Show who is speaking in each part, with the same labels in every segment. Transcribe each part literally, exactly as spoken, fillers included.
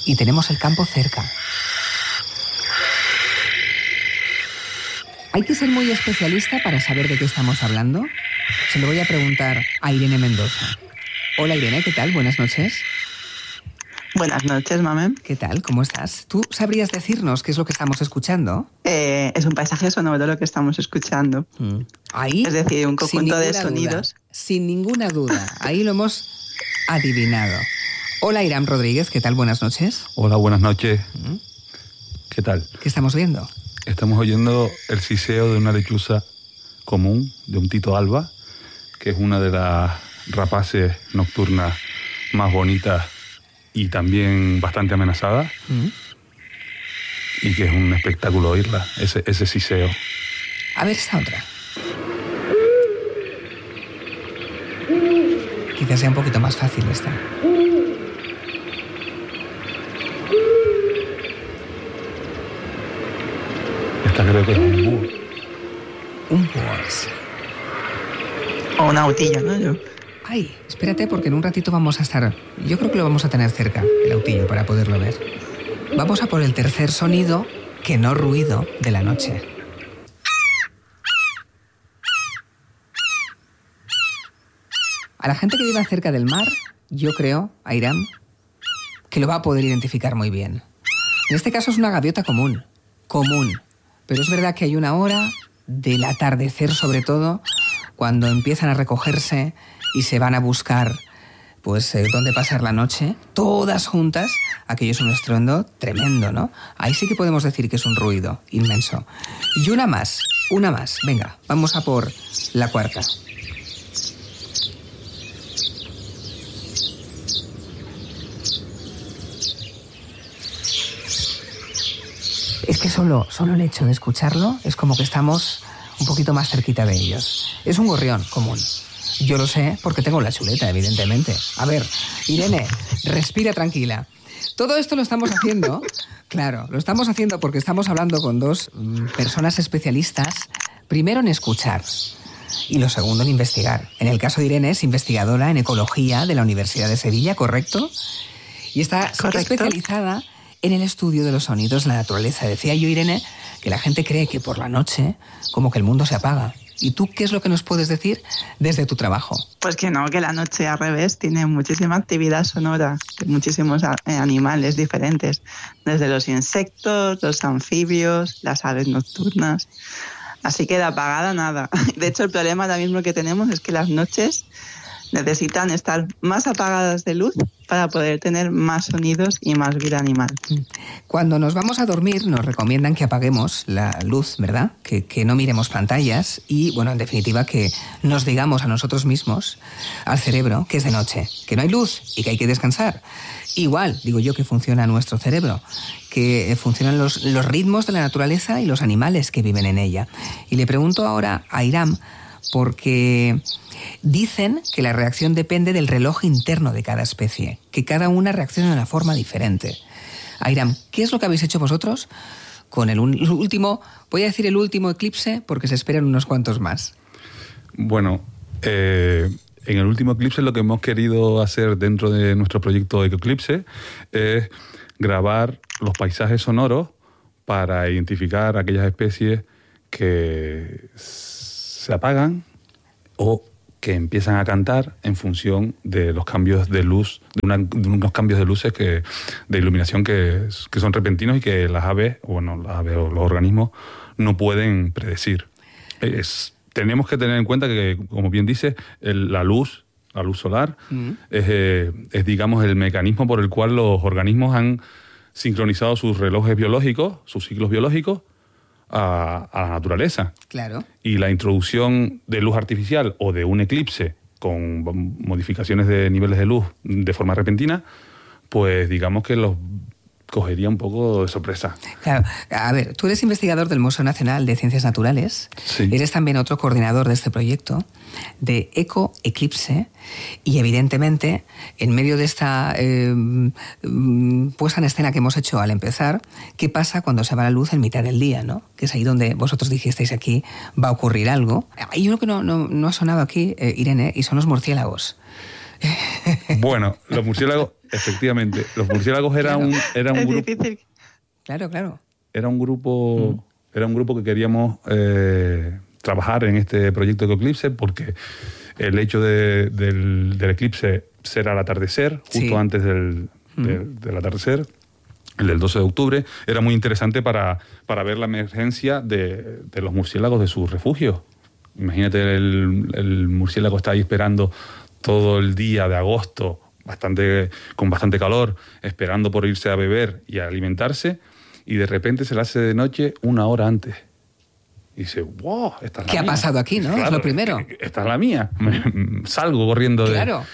Speaker 1: y tenemos el campo cerca. ¿Hay que ser muy especialista para saber de qué estamos hablando? Se lo voy a preguntar a Irene Mendoza. Hola Irene, ¿qué tal? Buenas noches.
Speaker 2: Buenas noches, Mamen.
Speaker 1: ¿Qué tal? ¿Cómo estás? ¿Tú sabrías decirnos qué es lo que estamos escuchando?
Speaker 2: Eh, es un paisaje sonoro lo que estamos escuchando.
Speaker 1: Mm. Ahí,
Speaker 2: es decir, un conjunto de sonidos.
Speaker 1: Duda, sin ninguna duda. Ahí lo hemos adivinado. Hola Iram Rodríguez, ¿qué tal? Buenas noches.
Speaker 3: Hola, buenas noches.
Speaker 1: ¿Mm?
Speaker 3: ¿Qué tal?
Speaker 1: ¿Qué estamos viendo?
Speaker 3: Estamos oyendo el siseo de una lechuza común, de un tito alba, que es una de las rapaces nocturnas más bonitas y también bastante amenazada, ¿Mm? y que es un espectáculo oírla, ese, ese siseo.
Speaker 1: A ver esta otra. Quizás sea un poquito más fácil esta.
Speaker 3: Esta creo que es un búho.
Speaker 1: Un búho es.
Speaker 2: O una autilla, ¿no? Yo.
Speaker 1: Ay, espérate porque en un ratito vamos a estar... Yo creo que lo vamos a tener cerca, el autillo, para poderlo ver. Vamos a por el tercer sonido, que no ruido, de la noche. A la gente que viva cerca del mar, yo creo, Airam, que lo va a poder identificar muy bien. En este caso es una gaviota común, común. Pero es verdad que hay una hora del atardecer, sobre todo, cuando empiezan a recogerse y se van a buscar, pues, eh, dónde pasar la noche, todas juntas. Aquello es un estruendo tremendo, ¿no? Ahí sí que podemos decir que es un ruido inmenso. Y una más, una más. Venga, vamos a por la cuarta. Es que solo, solo el hecho de escucharlo es como que estamos un poquito más cerquita de ellos. Es un gorrión común. Yo lo sé porque tengo la chuleta, evidentemente. A ver, Irene, respira tranquila. Todo esto lo estamos haciendo, claro, lo estamos haciendo porque estamos hablando con dos mm, personas especialistas, primero en escuchar y lo segundo en investigar. En el caso de Irene es investigadora en ecología de la Universidad de Sevilla, ¿correcto? Y está
Speaker 2: ¿Correcto?
Speaker 1: especializada en el estudio de los sonidos de la naturaleza. Decía yo, Irene, que la gente cree que por la noche como que el mundo se apaga. ¿Y tú qué es lo que nos puedes decir desde tu trabajo?
Speaker 2: Pues que no, que la noche al revés tiene muchísima actividad sonora, de muchísimos animales diferentes, desde los insectos, los anfibios, las aves nocturnas. Así que de apagada nada. De hecho, el problema ahora mismo que tenemos es que las noches necesitan estar más apagadas de luz para poder tener más sonidos y más vida animal.
Speaker 1: Cuando nos vamos a dormir nos recomiendan que apaguemos la luz, ¿verdad? Que, que no miremos pantallas y, bueno, en definitiva, que nos digamos a nosotros mismos, al cerebro, que es de noche, que no hay luz y que hay que descansar. Igual, digo yo, que funciona nuestro cerebro, que funcionan los, los ritmos de la naturaleza y los animales que viven en ella. Y le pregunto ahora a Iram, porque dicen que la reacción depende del reloj interno de cada especie, que cada una reacciona de una forma diferente. Airam, ¿qué es lo que habéis hecho vosotros con el un, último, voy a decir el último eclipse, porque se esperan unos cuantos más?
Speaker 3: Bueno, eh, en el último eclipse lo que hemos querido hacer dentro de nuestro proyecto Ecoclipse es grabar los paisajes sonoros para identificar aquellas especies que se apagan o que empiezan a cantar en función de los cambios de luz, de, una, de unos cambios de luces que, de iluminación que, que son repentinos y que las aves, bueno, las aves o los organismos no pueden predecir. Es, tenemos que tener en cuenta que, como bien dice, el, la luz, la luz solar, mm. es, eh, es, digamos, el mecanismo por el cual los organismos han sincronizado sus relojes biológicos, sus ciclos biológicos, A, a la naturaleza.
Speaker 1: Claro.
Speaker 3: Y la introducción de luz artificial o de un eclipse con modificaciones de niveles de luz de forma repentina, pues digamos que los cogería un poco de sorpresa.
Speaker 1: Claro. A ver, tú eres investigador del Museo Nacional de Ciencias Naturales.
Speaker 3: Sí.
Speaker 1: Eres también otro coordinador de este proyecto de Ecoclipse y evidentemente en medio de esta eh, puesta en escena que hemos hecho al empezar, ¿qué pasa cuando se va la luz en mitad del día, ¿no? Que es ahí donde vosotros dijisteis aquí va a ocurrir algo. Hay uno que no, no, no ha sonado aquí, eh, Irene, y son los murciélagos.
Speaker 3: Bueno, los murciélagos, Efectivamente. Los murciélagos era
Speaker 1: Claro.
Speaker 3: un, era un
Speaker 2: Es
Speaker 3: grupo...
Speaker 2: difícil.
Speaker 1: Claro, claro.
Speaker 3: Era un grupo, era un grupo que queríamos eh, trabajar en este proyecto de Eclipse porque el hecho de- del, del eclipse ser al atardecer, justo
Speaker 1: Sí.
Speaker 3: antes del, del- del atardecer, el del doce de octubre, era muy interesante para, para ver la emergencia de, de los murciélagos de sus refugios. Imagínate, el, el murciélago está ahí esperando todo el día de agosto, bastante, con bastante calor, esperando por irse a beber y a alimentarse, y de repente se le hace de noche una hora antes. Y dice, wow, esta es la
Speaker 1: ¿Qué ha
Speaker 3: mía.
Speaker 1: pasado aquí, no? Es lo primero.
Speaker 3: Esta es la mía. Salgo corriendo de...
Speaker 1: Claro.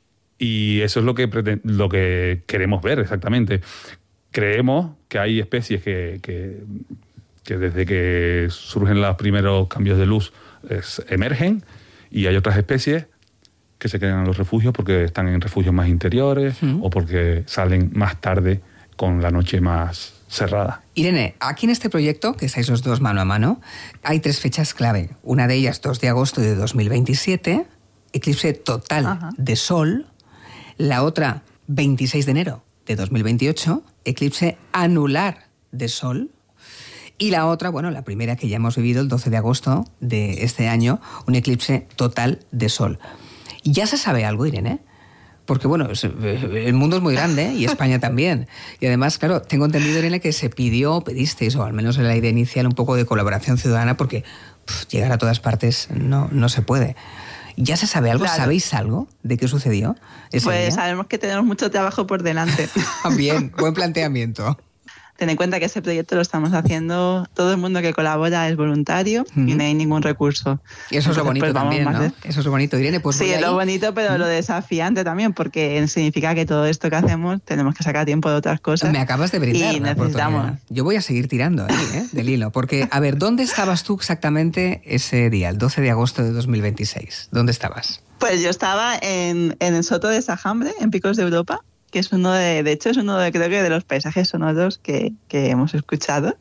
Speaker 3: Y eso es lo que, preten- lo que queremos ver exactamente. Creemos que hay especies que, que, que desde que surgen los primeros cambios de luz es- emergen, y hay otras especies que se quedan en los refugios porque están en refugios más interiores
Speaker 1: Mm.
Speaker 3: o porque salen más tarde con la noche más cerrada.
Speaker 1: Irene, aquí en este proyecto, que estáis los dos mano a mano, hay tres fechas clave. Una de ellas, dos de agosto de dos mil veintisiete, eclipse total
Speaker 2: Ajá.
Speaker 1: de Sol. La otra, veintiséis de enero de dos mil veintiocho, eclipse anular de Sol. Y la otra, bueno, la primera que ya hemos vivido, el doce de agosto de este año, un eclipse total de Sol. ¿Ya se sabe algo, Irene? Porque, bueno, es- el mundo es muy grande y España también. Y además, claro, tengo entendido, Irene, que se pidió, pedisteis, o al menos en la idea inicial, un poco de colaboración ciudadana, porque pf, llegar a todas partes no, no se puede. ¿Ya se sabe algo?
Speaker 2: Claro.
Speaker 1: ¿Sabéis algo de qué sucedió ese
Speaker 2: Pues
Speaker 1: día?
Speaker 2: sabemos que tenemos mucho trabajo por delante.
Speaker 1: Bien, buen planteamiento.
Speaker 2: Ten en cuenta que ese proyecto lo estamos haciendo, todo el mundo que colabora es voluntario
Speaker 1: Ujú.
Speaker 2: y no hay ningún recurso.
Speaker 1: Y eso es lo
Speaker 2: Entonces,
Speaker 1: bonito
Speaker 2: pues, vamos
Speaker 1: también,
Speaker 2: más
Speaker 1: ¿no?
Speaker 2: de-
Speaker 1: Eso es lo bonito, Irene. Pues
Speaker 2: sí,
Speaker 1: voy
Speaker 2: es lo
Speaker 1: ahí.
Speaker 2: bonito, pero lo desafiante también, porque significa que todo esto que hacemos tenemos que sacar tiempo de otras cosas.
Speaker 1: Me acabas de brindar
Speaker 2: y
Speaker 1: la
Speaker 2: necesitamos.
Speaker 1: oportunidad. Yo voy a seguir tirando ahí, ¿eh? Del hilo. Porque, a ver, ¿dónde estabas tú exactamente ese día, el doce de agosto de dos mil veintiséis? ¿Dónde estabas?
Speaker 2: Pues yo estaba en, en el Soto de Sajambre, en Picos de Europa, que es uno de, de hecho es uno de, creo que de los paisajes sonoros que, que hemos escuchado.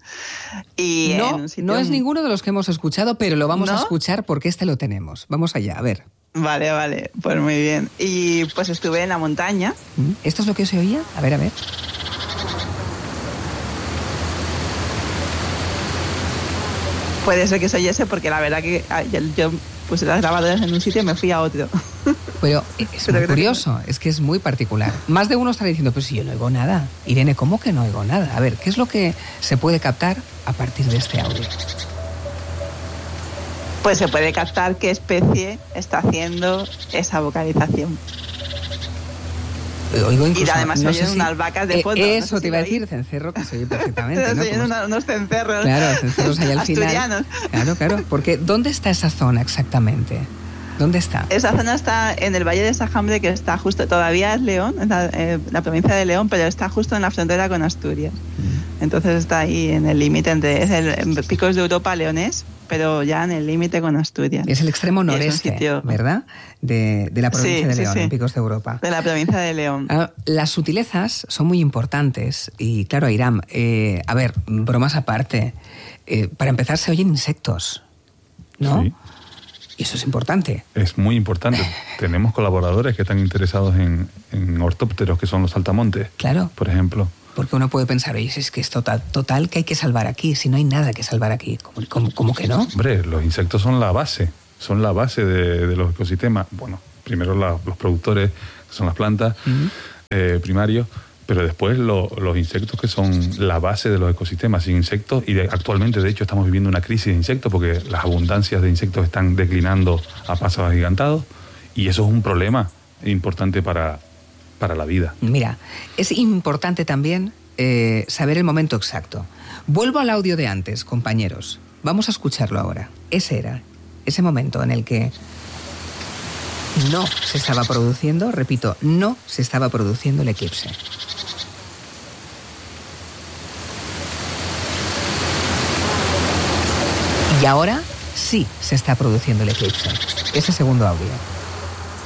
Speaker 2: Y en
Speaker 1: No,
Speaker 2: un sitio
Speaker 1: no es
Speaker 2: muy-
Speaker 1: ninguno de los que hemos escuchado, pero lo vamos a
Speaker 2: ¿No?
Speaker 1: escuchar porque este lo tenemos. Vamos allá, a ver.
Speaker 2: Vale, vale, pues muy bien. Y pues estuve en la montaña.
Speaker 1: ¿Mm? ¿Esto es lo que se oía? A ver, a ver.
Speaker 2: Puede ser que se oyese porque la verdad que ah, yo, yo puse las grabadoras en un sitio y me fui a otro.
Speaker 1: Pero es
Speaker 2: Pero
Speaker 1: muy
Speaker 2: creo que
Speaker 1: curioso, es que es muy particular. Más de uno estará diciendo, pues si yo no oigo nada. Irene, ¿cómo que no oigo nada? A ver, ¿qué es lo que se puede captar a partir de este audio?
Speaker 2: Pues se puede captar qué especie está haciendo esa vocalización.
Speaker 1: Oigo incluso,
Speaker 2: Y además se
Speaker 1: no
Speaker 2: oyen
Speaker 1: sé si-
Speaker 2: unas vacas de
Speaker 1: Eh,
Speaker 2: fondo, no sé
Speaker 1: Eso
Speaker 2: si
Speaker 1: te iba a
Speaker 2: lo oís.
Speaker 1: decir, cencerro, que se oye perfectamente,
Speaker 2: Se
Speaker 1: ¿no?
Speaker 2: oyen
Speaker 1: Como-
Speaker 2: una- unos cencerros.
Speaker 1: Claro, cencerros ahí al final.
Speaker 2: asturianos.
Speaker 1: Claro, claro. Porque ¿dónde está esa zona exactamente? ¿Dónde está?
Speaker 2: Esa zona está en el Valle de Sajambre, que está justo, todavía es León, en la, eh, la provincia de León, pero está justo en la frontera con Asturias. Entonces está ahí en el límite entre, es el en Picos de Europa leonés, pero ya en el límite con Asturias.
Speaker 1: Es el extremo
Speaker 2: Y es un
Speaker 1: noreste,
Speaker 2: sitio-
Speaker 1: ¿verdad? De, de la provincia
Speaker 2: Sí,
Speaker 1: de
Speaker 2: sí,
Speaker 1: León,
Speaker 2: sí.
Speaker 1: en Picos de Europa.
Speaker 2: De la provincia de León.
Speaker 1: Ah, las sutilezas son muy importantes y claro, Airam, eh, a ver, bromas aparte, eh, para empezar se oyen insectos, ¿no?
Speaker 3: Sí.
Speaker 1: Y eso es importante.
Speaker 3: Es muy importante. Tenemos colaboradores que están interesados en, en ortópteros, que son los saltamontes,
Speaker 1: Claro,
Speaker 3: por ejemplo.
Speaker 1: porque uno puede pensar, oye, si es que es total, total que hay que salvar aquí, si no hay nada que salvar aquí, ¿cómo, cómo- cómo que no?
Speaker 3: Hombre, los insectos son la base, son la base de, de los ecosistemas. Bueno, primero la- los productores, que son las plantas,
Speaker 1: Ujú.
Speaker 3: eh, primarios, pero después lo- los insectos, que son la base de los ecosistemas. Sin insectos, y de- actualmente de hecho estamos viviendo una crisis de insectos porque las abundancias de insectos están declinando a pasos agigantados, y eso es un problema importante para, para la vida.
Speaker 1: Mira, es importante también eh, saber el momento exacto. Vuelvo al audio de antes, compañeros. Vamos a escucharlo ahora. Ese era, ese momento en el que no se estaba produciendo, repito, no se estaba produciendo el eclipse. Y ahora sí se está produciendo el eclipse. Ese segundo audio.